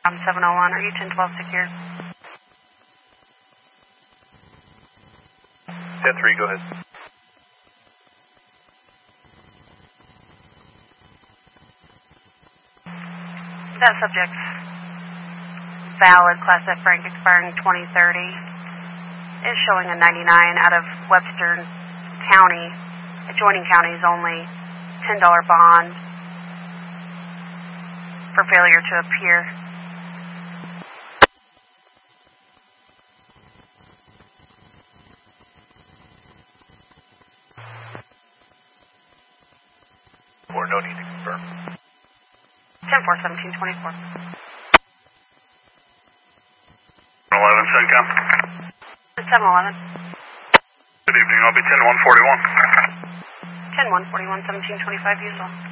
701, are you 1012 secured? 10-3, go ahead. That subject's valid Class F Frank expiring 2030 is showing a 99 out of Webster County. Adjoining counties only $10 bond for failure to appear. Or no need to confirm. 10-4-17-24. 11 CENTCOM. 711. Good evening, I'll be 10-141. 10-141, 1725 usual.